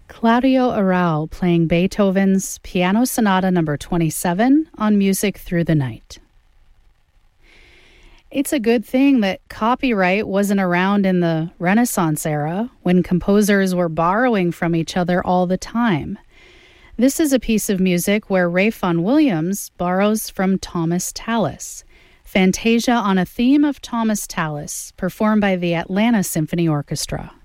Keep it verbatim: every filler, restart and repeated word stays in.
Claudio Arrau playing Beethoven's Piano Sonata number twenty-seven on Music Through the Night. It's a good thing that copyright wasn't around in the Renaissance era, when composers were borrowing from each other all the time. This is a piece of music where Ralph Vaughan Williams borrows from Thomas Tallis. Fantasia on a theme of Thomas Tallis, performed by the Atlanta Symphony Orchestra.